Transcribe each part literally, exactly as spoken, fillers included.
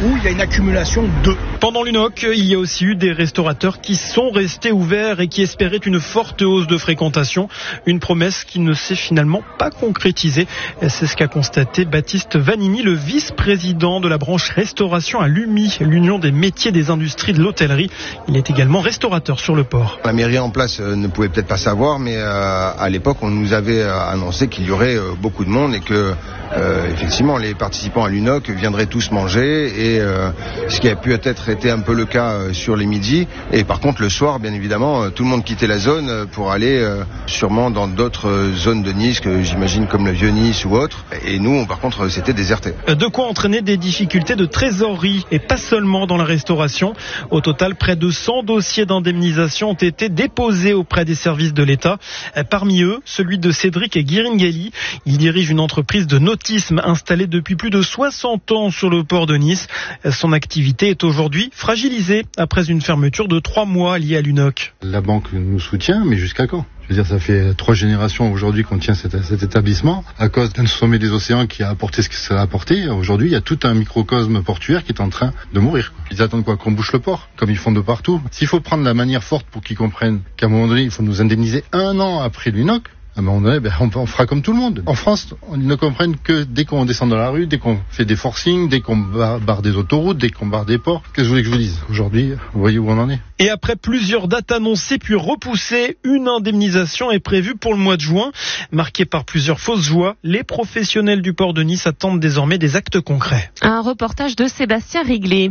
où il y a une accumulation d'œufs. Pendant l'U N O C, il y a aussi eu des restaurateurs qui sont restés ouverts et qui espéraient une forte hausse de fréquentation. Une promesse qui ne s'est finalement pas concrétisée. C'est ce qu'a constaté Baptiste Vanini, le vice-président de la branche restauration à l'U M I, l'Union des métiers des industries de l'hôtellerie. Il est également restaurateur sur le port. La mairie en place ne pouvait peut-être pas savoir, mais euh, à l'époque, on nous avait annoncé qu'il y aurait euh, beaucoup de monde et que euh, effectivement les participants à l'U N O C viendraient tous manger, et euh, ce qui a pu être été un peu le cas euh, sur les midis. Et par contre, le soir, bien évidemment, euh, tout le monde quittait la zone pour aller euh, sûrement dans d'autres euh, zones de Nice, que j'imagine comme le Vieux-Nice ou autre. Et nous, par contre, c'était déserté. De quoi entraîner des difficultés de trésorerie, et pas seulement dans la restauration. Au total, près de cent dossiers d'indemnisation ont été déposés auprès des services de l'État. Parmi eux, celui de Cédric Guiringhelli. Il dirige une entreprise de nautisme installée depuis plus de soixante ans sur le port de Nice. Son activité est aujourd'hui fragilisée après une fermeture de trois mois liée à l'U N O C. La banque nous soutient, mais jusqu'à quand ? Je veux dire, ça fait trois générations aujourd'hui qu'on tient cet, cet établissement à cause d'un sommet des océans qui a apporté ce que ça a apporté. Aujourd'hui, il y a tout un microcosme portuaire qui est en train de mourir. Ils attendent quoi ? Qu'on bouche le port, comme ils font de partout. S'il faut prendre la manière forte pour qu'ils comprennent qu'à un moment donné, il faut nous indemniser un an après l'U N O C, à un moment donné, ben, on, on fera comme tout le monde. En France, ils ne comprennent que dès qu'on descend dans la rue, dès qu'on fait des forcings, dès qu'on barre, barre des autoroutes, dès qu'on barre des ports. Qu'est-ce que vous voulez que je vous dise ? Aujourd'hui, vous voyez où on en est. Et après plusieurs dates annoncées puis repoussées, une indemnisation est prévue pour le mois de juin. Marquée par plusieurs fausses joies, les professionnels du port de Nice attendent désormais des actes concrets. Un reportage de Sébastien Riglet.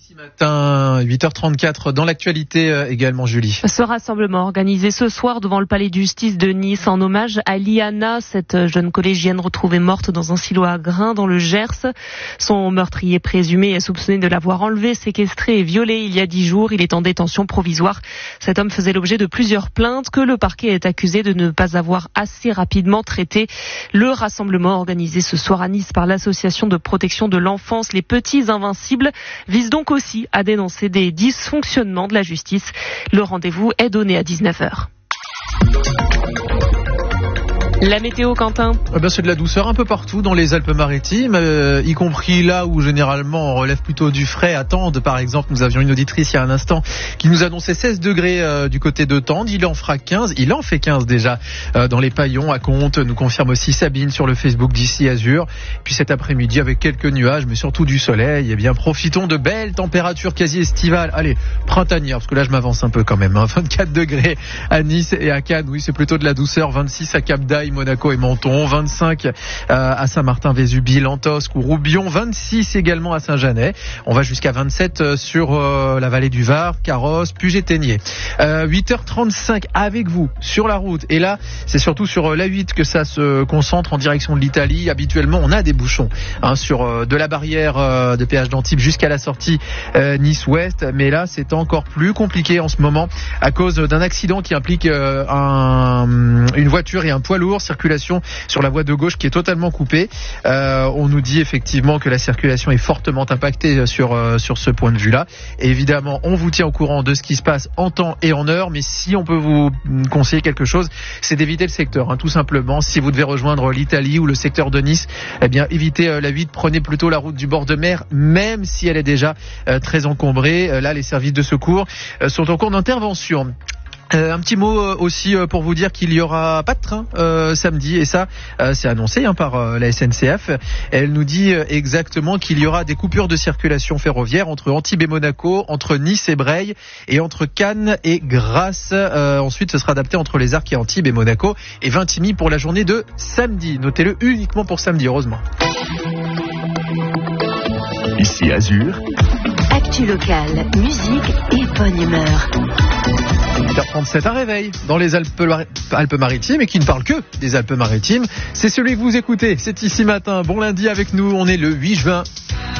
Matin, huit heures trente-quatre, dans l'actualité euh, également, Julie. Ce rassemblement organisé ce soir devant le palais de justice de Nice en hommage à Liana, cette jeune collégienne retrouvée morte dans un silo à grains dans le Gers. Son meurtrier présumé est soupçonné de l'avoir enlevée, séquestrée et violée il y a dix jours. Il est en détention provisoire. Cet homme faisait l'objet de plusieurs plaintes que le parquet est accusé de ne pas avoir assez rapidement traité. Le rassemblement organisé ce soir à Nice par l'association de protection de l'enfance Les Petits Invincibles vise donc aussi à dénoncer des dysfonctionnements de la justice. Le rendez-vous est donné à dix-neuf heures. La météo, Quentin. Eh ben, c'est de la douceur un peu partout dans les Alpes-Maritimes, euh, y compris là où généralement on relève plutôt du frais à Tende. Par exemple, nous avions une auditrice il y a un instant qui nous annonçait seize degrés euh, du côté de Tende. Il en fera quinze, il en fait quinze déjà euh, dans les Paillons à Comte. Nous confirme aussi Sabine sur le Facebook d'Ici Azur. Puis cet après-midi avec quelques nuages, mais surtout du soleil. Eh bien, profitons de belles températures quasi estivales. Allez, printanières, parce que là je m'avance un peu quand même. Hein. vingt-quatre degrés à Nice et à Cannes. Oui, c'est plutôt de la douceur. vingt-six à Cap d'Aille, Monaco et Menton, vingt-cinq à Saint-Martin-Vésubie, Lantosque ou Roubion, vingt-six également à Saint-Janet. On va jusqu'à vingt-sept sur la vallée du Var, Carrosse, Puget-Ténier. Euh, huit heures trente-cinq avec vous sur la route. Et là, c'est surtout sur l'A huit que ça se concentre en direction de l'Italie. Habituellement, on a des bouchons hein, sur de la barrière de péage d'Antibes jusqu'à la sortie euh, Nice-Ouest. Mais là, c'est encore plus compliqué en ce moment à cause d'un accident qui implique euh, un, une voiture et un poids lourd. Circulation sur la voie de gauche qui est totalement coupée. Euh, on nous dit effectivement que la circulation est fortement impactée sur, euh, sur ce point de vue-là. Et évidemment, on vous tient au courant de ce qui se passe en temps et en heure. Mais si on peut vous conseiller quelque chose, c'est d'éviter le secteur. Hein, tout simplement, si vous devez rejoindre l'Italie ou le secteur de Nice, eh bien, évitez euh, la huit. Prenez plutôt la route du bord de mer, même si elle est déjà euh, très encombrée. Euh, là, les services de secours euh, sont en cours d'intervention. Euh, un petit mot euh, aussi euh, pour vous dire qu'il y aura pas de train euh, samedi, et ça euh, c'est annoncé hein, par euh, la S N C F. Elle nous dit euh, exactement qu'il y aura des coupures de circulation ferroviaire entre Antibes et Monaco, entre Nice et Breil et entre Cannes et Grasse. Euh, ensuite ce sera adapté entre les Arcs et Antibes et Monaco et Vintimille pour la journée de samedi. Notez-le uniquement pour samedi, heureusement. Ici Azur. Actu locale, musique et bonne humeur. huit heures trente-sept, un réveil dans les Alpes, Alpes-Maritimes et qui ne parle que des Alpes-Maritimes. C'est celui que vous écoutez, c'est Ici Matin. Bon lundi avec nous, on est le huit juin.